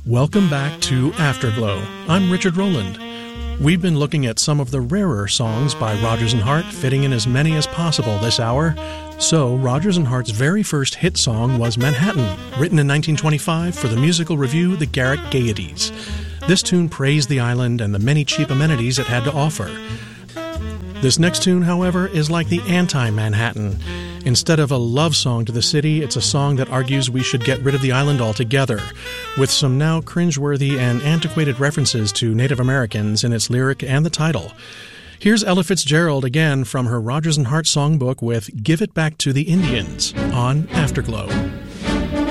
Welcome back to Afterglow. I'm Richard Rowland. We've been looking at some of the rarer songs by Rodgers and Hart, fitting in as many as possible this hour. So, Rodgers and Hart's very first hit song was Manhattan, written in 1925 for the musical revue The Garrick Gaieties. This tune praised the island and the many cheap amenities it had to offer. This next tune, however, is like the anti-Manhattan. Instead of a love song to the city, it's a song that argues we should get rid of the island altogether, with some now cringeworthy and antiquated references to Native Americans in its lyric and the title. Here's Ella Fitzgerald again from her Rodgers and Hart songbook with Give It Back to the Indians on Afterglow.